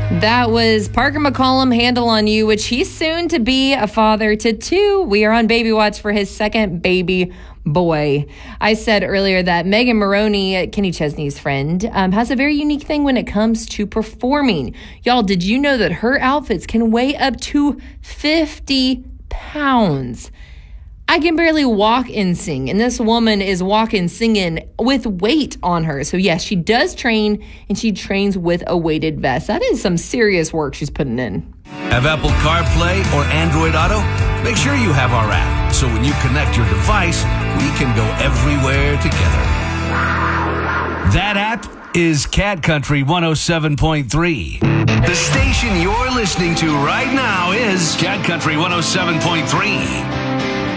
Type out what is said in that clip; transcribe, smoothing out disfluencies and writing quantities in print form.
That was Parker McCollum, Handle on You, which he's soon to be a father to 2. We are on baby watch for his second baby boy. I said earlier that Megan Maroney, Kenny Chesney's friend, has a very unique thing when it comes to performing. Y'all, did you know that her outfits can weigh up to 50 pounds? I can barely walk and sing, and this woman is walking, singing with weight on her. So yes, she does train, and she trains with a weighted vest. That is some serious work she's putting in. Have Apple CarPlay or Android Auto? Make sure you have our app, so when you connect your device, we can go everywhere together. That app is Cat Country 107.3. The station you're listening to right now is Cat Country 107.3.